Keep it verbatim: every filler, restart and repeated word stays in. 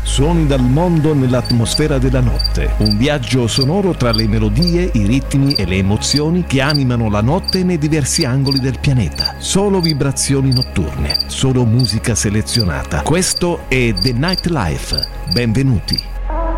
Suoni dal mondo nell'atmosfera della notte. Un viaggio sonoro tra le melodie, i ritmi e le emozioni che animano la notte nei diversi angoli del pianeta. Solo vibrazioni notturne, solo musica selezionata. Questo è The Nightlife. Benvenuti.